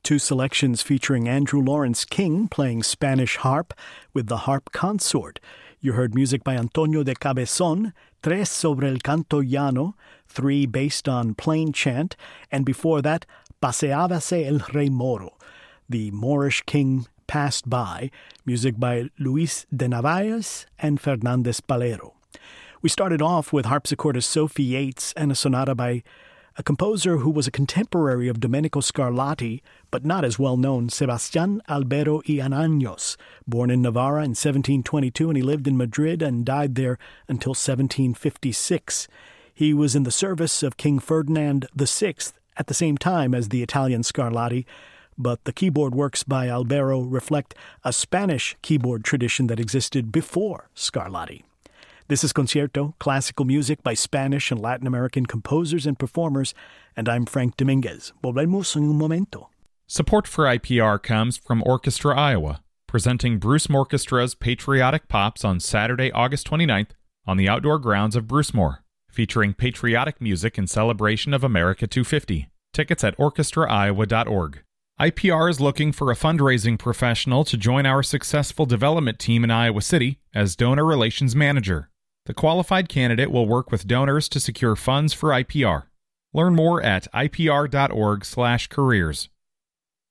two selections featuring Andrew Lawrence King playing Spanish harp with the harp consort. You heard music by Antonio de Cabezon, Tres sobre el Canto Llano, 3 based on plain chant, and before that, Paseábase el Rey Moro, the Moorish king passed by, music by Luis de Narváez and Fernández Palero. We started off with harpsichordist Sophie Yates and a sonata by a composer who was a contemporary of Domenico Scarlatti, but not as well known, Sebastián Albero y Anaños, born in Navarra in 1722, and he lived in Madrid and died there until 1756. He was in the service of King Ferdinand VI at the same time as the Italian Scarlatti, but the keyboard works by Albero reflect a Spanish keyboard tradition that existed before Scarlatti. This is Concierto, classical music by Spanish and Latin American composers and performers, and I'm Frank Dominguez. Volvemos en un momento. Support for IPR comes from Orchestra Iowa, presenting Bruce Orchestra's Patriotic Pops on Saturday, August 29th on the outdoor grounds of Brucemore, featuring patriotic music in celebration of America 250. Tickets at orchestraiowa.org. IPR is looking for a fundraising professional to join our successful development team in Iowa City as donor relations manager. The qualified candidate will work with donors to secure funds for IPR. Learn more at ipr.org/careers.